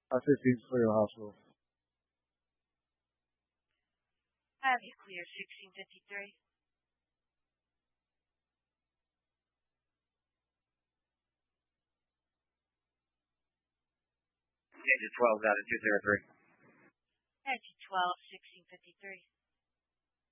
15 for your hospital. Have you clear 1653? Engine 12 out of 203. Engine 12, 1653.